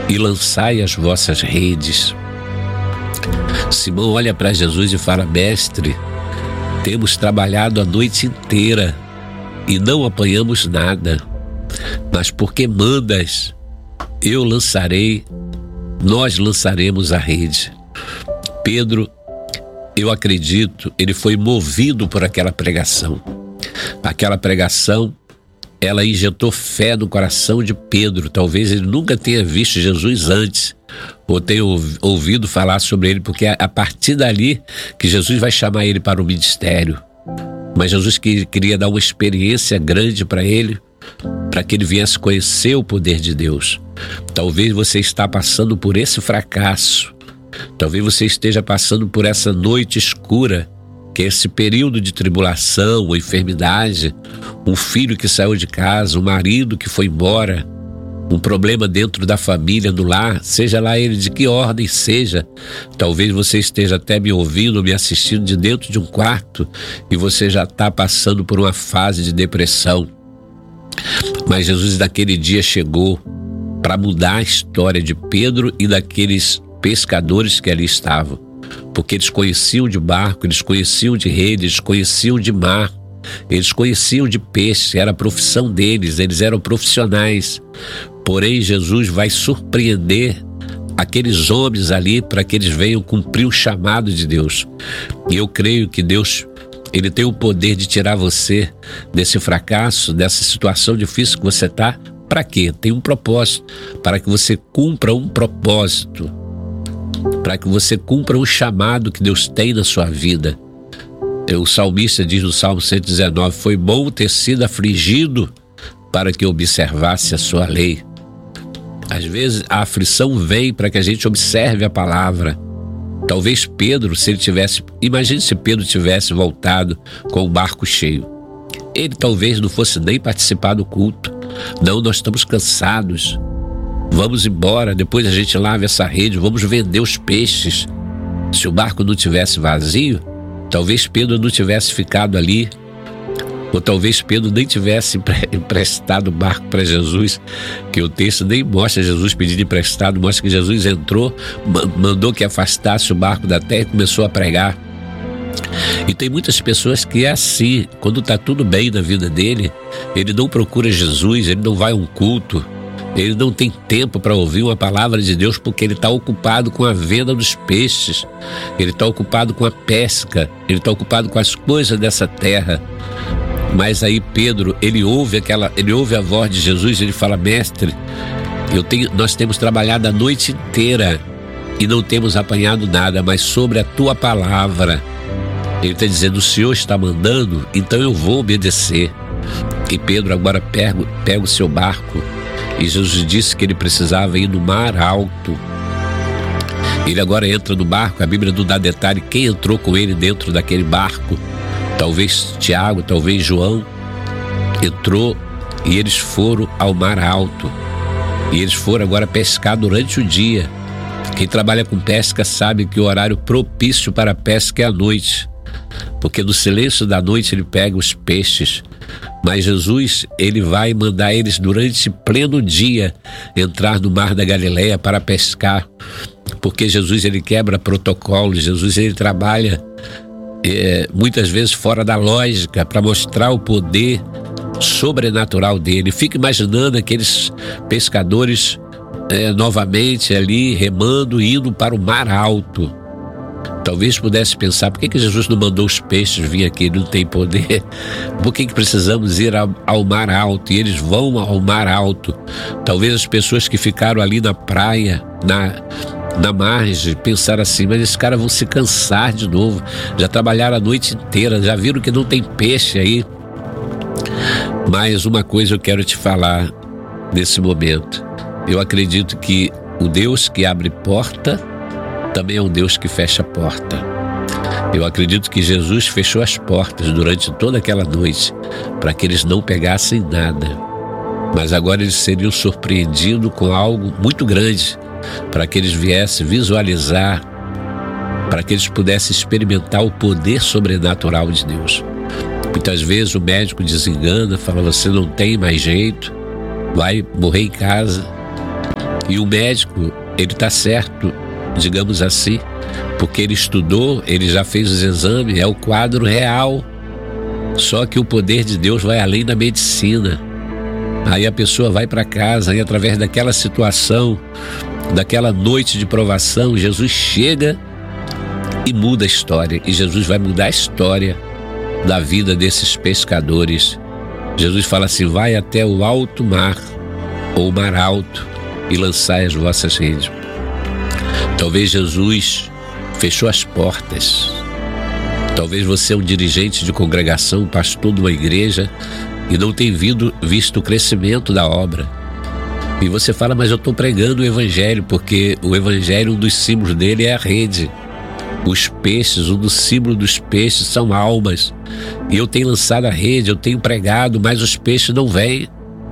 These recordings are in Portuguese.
e lançai as vossas redes. Simão olha para Jesus e fala: Mestre, temos trabalhado a noite inteira e não apanhamos nada, mas porque mandas, nós lançaremos a rede. Pedro, eu acredito, ele foi movido por aquela pregação. Aquela pregação, ela injetou fé no coração de Pedro. Talvez ele nunca tenha visto Jesus antes, ou tenha ouvido falar sobre ele, porque é a partir dali que Jesus vai chamar ele para o ministério. Mas Jesus queria dar uma experiência grande para ele, para que ele viesse conhecer o poder de Deus. Talvez você está passando por esse fracasso, talvez você esteja passando por essa noite escura, que é esse período de tribulação ou enfermidade, um filho que saiu de casa, um marido que foi embora, um problema dentro da família, no lar, seja lá ele de que ordem seja. Talvez você esteja até me ouvindo, me assistindo de dentro de um quarto e você já está passando por uma fase de depressão. Mas Jesus naquele dia chegou para mudar a história de Pedro e daqueles pescadores que ali estavam, porque eles conheciam de barco, eles conheciam de rede, eles conheciam de mar, eles conheciam de peixe, era a profissão deles, eles eram profissionais. Porém, Jesus vai surpreender aqueles homens ali para que eles venham cumprir o chamado de Deus. E eu creio que Deus, Ele tem o poder de tirar você desse fracasso, dessa situação difícil que você está. Para quê? Tem um propósito, para que você cumpra um propósito, para que você cumpra um chamado que Deus tem na sua vida. O salmista diz no Salmo 119, foi bom ter sido afligido para que eu observasse a sua lei. Às vezes a aflição vem para que a gente observe a palavra. Talvez Pedro, imagine se Pedro tivesse voltado com o barco cheio. Ele talvez não fosse nem participar do culto. Não, nós estamos cansados. Vamos embora, depois a gente lava essa rede, vamos vender os peixes. Se o barco não tivesse vazio, talvez Pedro não tivesse ficado ali, ou talvez Pedro nem tivesse emprestado o barco para Jesus, que o texto nem mostra Jesus pedindo emprestado, mostra que Jesus entrou, mandou que afastasse o barco da terra e começou a pregar. E tem muitas pessoas que é assim, quando está tudo bem na vida dele, ele não procura Jesus, ele não vai a um culto, ele não tem tempo para ouvir uma palavra de Deus, porque ele está ocupado com a venda dos peixes, ele está ocupado com a pesca, ele está ocupado com as coisas dessa terra. Mas aí Pedro, ele ouve a voz de Jesus, ele fala: Mestre, nós temos trabalhado a noite inteira e não temos apanhado nada, mas sobre a tua palavra. Ele está dizendo: o Senhor está mandando, então eu vou obedecer. E Pedro agora pega o seu barco, e Jesus disse que ele precisava ir no mar alto. Ele agora entra no barco, a Bíblia não dá detalhe quem entrou com ele dentro daquele barco. Talvez Tiago, talvez João entrou, e eles foram ao mar alto. E eles foram agora pescar durante o dia. Quem trabalha com pesca sabe que o horário propício para a pesca é a noite, porque no silêncio da noite ele pega os peixes. Mas Jesus, ele vai mandar eles durante pleno dia entrar no mar da Galileia para pescar, porque Jesus, ele quebra protocolos. Jesus, ele trabalha muitas vezes fora da lógica para mostrar o poder sobrenatural dele. Fica imaginando aqueles pescadores novamente ali remando, indo para o mar alto. Talvez pudesse pensar: por que Jesus não mandou os peixes vir aqui? Ele não tem poder? Por que precisamos ir ao mar alto? E eles vão ao mar alto. Talvez as pessoas que ficaram ali na praia, na margem, pensaram assim: mas esses caras vão se cansar de novo, já trabalharam a noite inteira, já viram que não tem peixe aí. Mas uma coisa eu quero te falar nesse momento: eu acredito que o Deus que abre porta também é um Deus que fecha a porta. Eu acredito que Jesus fechou as portas durante toda aquela noite para que eles não pegassem nada, mas agora eles seriam surpreendidos com algo muito grande, para que eles viessem visualizar, para que eles pudessem experimentar o poder sobrenatural de Deus. Muitas vezes o médico desengana, fala: você não tem mais jeito, vai morrer em casa. E o médico, ele está certo, digamos assim, porque ele estudou, ele já fez os exames, é o quadro real. Só que o poder de Deus vai além da medicina. Aí a pessoa vai para casa e através daquela situação, daquela noite de provação, Jesus chega e muda a história. E Jesus vai mudar a história da vida desses pescadores. Jesus fala assim: vai até o alto mar, ou mar alto, e lançai as vossas redes. Talvez Jesus fechou as portas. Talvez você é um dirigente de congregação, um pastor de uma igreja, e não tem visto o crescimento da obra. E você fala: mas eu estou pregando o evangelho, porque o evangelho, um dos símbolos dele é a rede. Os peixes, um dos símbolos dos peixes são almas. E eu tenho lançado a rede, eu tenho pregado, mas os peixes não vêm.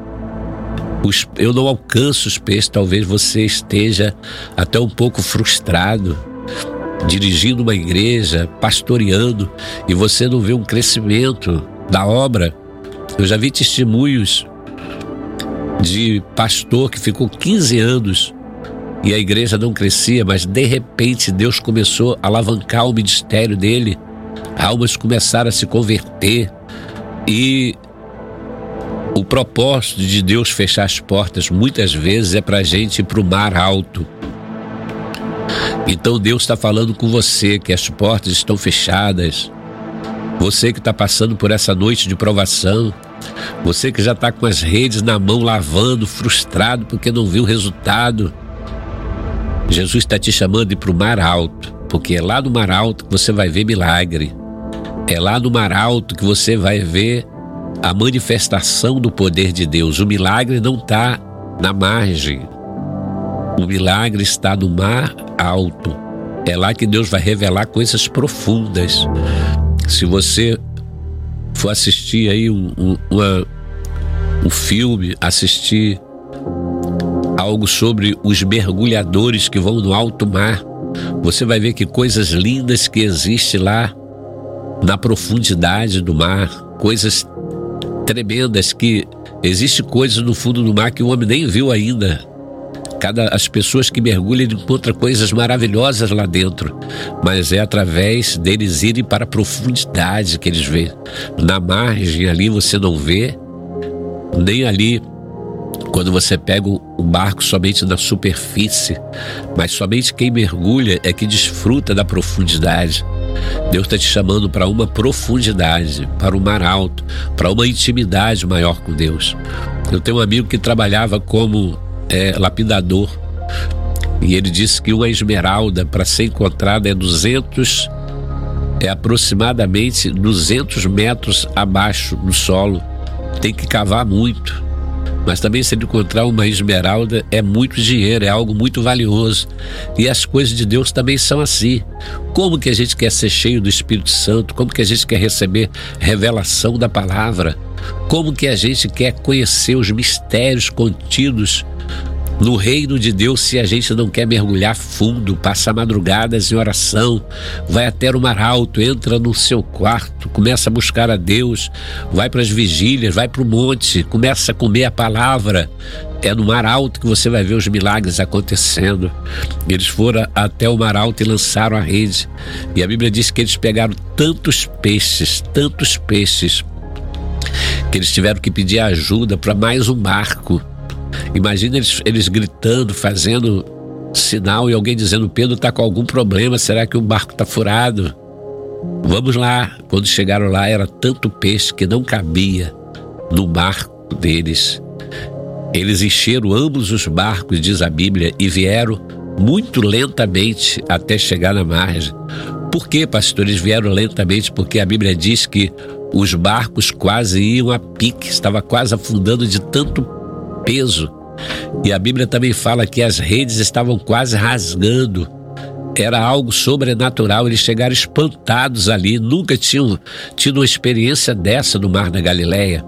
Eu não alcanço os peixes. Talvez você esteja até um pouco frustrado, dirigindo uma igreja, pastoreando, e você não vê um crescimento da obra. Eu já vi testemunhos de pastor que ficou 15 anos e a igreja não crescia, mas de repente Deus começou a alavancar o ministério dele, almas começaram a se converter. E o propósito de Deus fechar as portas muitas vezes é para a gente ir para o mar alto. Então Deus está falando com você que as portas estão fechadas. Você que está passando por essa noite de provação, você que já está com as redes na mão lavando, frustrado porque não viu o resultado. Jesus está te chamando de ir para o mar alto, porque é lá no mar alto que você vai ver milagre. É lá no mar alto que você vai ver a manifestação do poder de Deus. O milagre não está na margem. O milagre está no mar alto. É lá que Deus vai revelar coisas profundas. Se você for assistir aí um filme, assistir algo sobre os mergulhadores que vão no alto mar, você vai ver que coisas lindas que existem lá na profundidade do mar, coisas tremendas, que existem coisas no fundo do mar que o homem nem viu ainda. As pessoas que mergulham encontram coisas maravilhosas lá dentro, mas é através deles irem para a profundidade que eles vê. Na margem ali você não vê, nem ali quando você pega o barco somente na superfície, mas somente quem mergulha é que desfruta da profundidade. Deus está te chamando para uma profundidade, para o mar alto, para uma intimidade maior com Deus. Eu tenho um amigo que trabalhava como lapidador, e ele disse que uma esmeralda para ser encontrada é aproximadamente 200 metros abaixo do solo. Tem que cavar muito. Mas também, se ele encontrar uma esmeralda, é muito dinheiro, é algo muito valioso. E as coisas de Deus também são assim. Como que a gente quer ser cheio do Espírito Santo? Como que a gente quer receber revelação da palavra? Como que a gente quer conhecer os mistérios contidos no reino de Deus, se a gente não quer mergulhar fundo, passar madrugadas em oração, vai até o mar alto, entra no seu quarto, começa a buscar a Deus, vai para as vigílias, vai para o monte, começa a comer a palavra. É no mar alto que você vai ver os milagres acontecendo. Eles foram até o mar alto e lançaram a rede, e a Bíblia diz que eles pegaram tantos peixes, que eles tiveram que pedir ajuda para mais um barco. Imagina eles gritando, fazendo sinal, e alguém dizendo: Pedro está com algum problema, será que o barco está furado? Vamos lá. Quando chegaram lá, era tanto peixe que não cabia no barco deles. Eles encheram ambos os barcos, diz a Bíblia, e vieram muito lentamente até chegar na margem. Por que, pastor, eles vieram lentamente? Porque a Bíblia diz que os barcos quase iam a pique, estava quase afundando de tanto peso. E a Bíblia também fala que as redes estavam quase rasgando. Era algo sobrenatural. Eles chegaram espantados ali, nunca tinham tido uma experiência dessa no Mar da Galileia.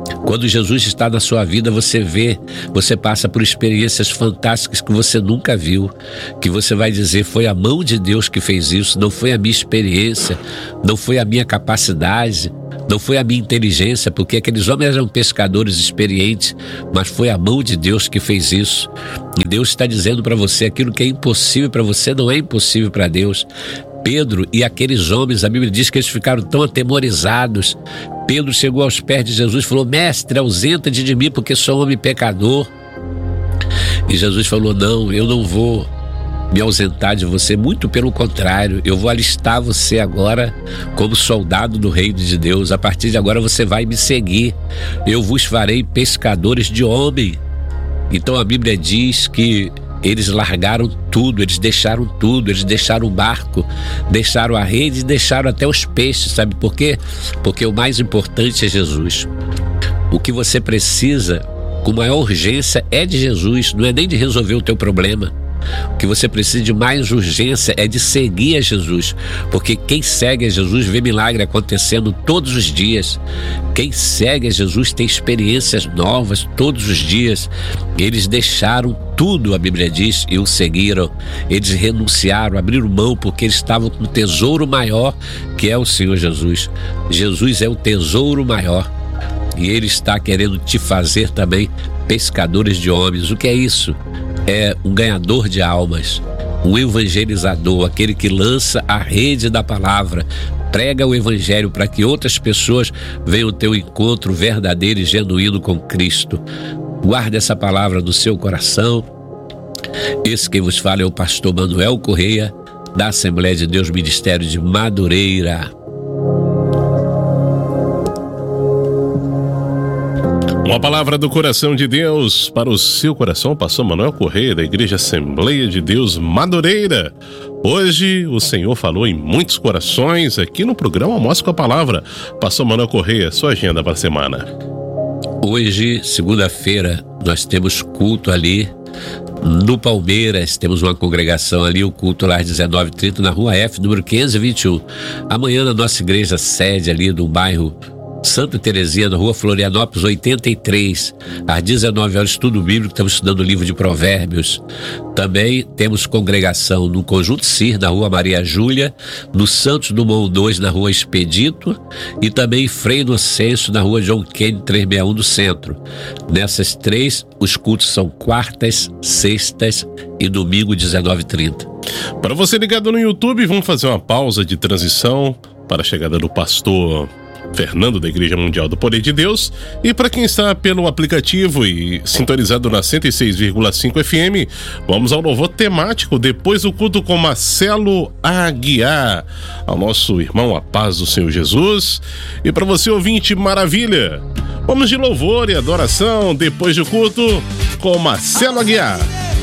Quando Jesus está na sua vida, você passa por experiências fantásticas que você nunca viu, que você vai dizer, foi a mão de Deus que fez isso, não foi a minha experiência, não foi a minha capacidade, não foi a minha inteligência, porque aqueles homens eram pescadores experientes, mas foi a mão de Deus que fez isso. E Deus está dizendo para você, aquilo que é impossível para você não é impossível para Deus. Pedro e aqueles homens, a Bíblia diz que eles ficaram tão atemorizados. Pedro chegou aos pés de Jesus e falou, mestre, ausenta-te de mim porque sou homem pecador. E Jesus falou, não, eu não vou me ausentar de você, muito pelo contrário, eu vou alistar você agora como soldado do reino de Deus. A partir de agora você vai me seguir, eu vos farei pescadores de homem. Então a Bíblia diz que eles largaram tudo, eles deixaram tudo, eles deixaram o barco, deixaram a rede e deixaram até os peixes, sabe por quê? Porque o mais importante é Jesus. O que você precisa com maior urgência é de Jesus, não é nem de resolver o teu problema. O que você precisa de mais urgência é de seguir a Jesus, porque quem segue a Jesus vê milagre acontecendo todos os dias. Quem segue a Jesus tem experiências novas todos os dias. Eles deixaram tudo, a Bíblia diz, e o seguiram. Eles renunciaram, abriram mão, porque eles estavam com um tesouro maior, que é o Senhor Jesus. Jesus é o tesouro maior, e Ele está querendo te fazer também pescadores de homens. O que é isso? É um ganhador de almas, um evangelizador, aquele que lança a rede da palavra, prega o evangelho para que outras pessoas venham ter um encontro verdadeiro e genuíno com Cristo. Guarde essa palavra no seu coração. Esse que vos fala é o pastor Manuel Correia, da Assembleia de Deus Ministério de Madureira. Uma palavra do coração de Deus para o seu coração, pastor Manuel Correia, da Igreja Assembleia de Deus Madureira. Hoje o Senhor falou em muitos corações aqui no programa Almoço com a Palavra. Pastor Manuel Correia, sua agenda para a semana. Hoje, segunda-feira, nós temos culto ali no Palmeiras, temos uma congregação ali, o culto lá às 19h30 na Rua F, número 521. Amanhã na nossa igreja sede ali do bairro Santa Terezinha, na Rua Florianópolis 83, às 19h, estudo bíblico, estamos estudando o livro de Provérbios. Também temos congregação no Conjunto CIR, na Rua Maria Júlia, no Santos Dumont 2, na Rua Expedito, e também Frei Inocêncio, na Rua John Kennedy 361, do centro. Nessas três, os cultos são quartas, sextas e domingo 19h30. Para você ligado no YouTube, vamos fazer uma pausa de transição para a chegada do pastor Fernando, da Igreja Mundial do Poder de Deus. E para quem está pelo aplicativo e sintonizado na 106,5 FM, vamos ao louvor temático depois do culto com Marcelo Aguiar, ao nosso irmão, a paz do Senhor Jesus. E para você, ouvinte, maravilha, vamos de louvor e adoração depois do culto com Marcelo Aguiar.